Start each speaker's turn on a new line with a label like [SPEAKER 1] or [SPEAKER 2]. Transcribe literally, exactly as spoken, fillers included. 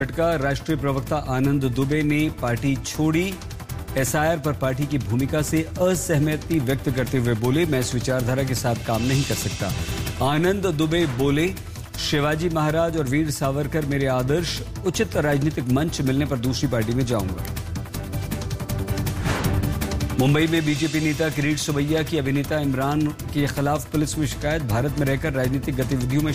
[SPEAKER 1] का राष्ट्रीय प्रवक्ता आनंद दुबे ने पार्टी छोड़ी। एसआईआर पर पार्टी की भूमिका से असहमति व्यक्त करते हुए बोले, मैं इस विचारधारा के साथ काम नहीं कर सकता। आनंद दुबे बोले, शिवाजी महाराज और वीर सावरकर मेरे आदर्श, उचित राजनीतिक मंच मिलने पर दूसरी पार्टी में जाऊंगा। मुंबई में बीजेपी नेता किरीट सोमैया की अभिनेता इमरान के खिलाफ पुलिस में शिकायत। भारत में रहकर राजनीतिक गतिविधियों में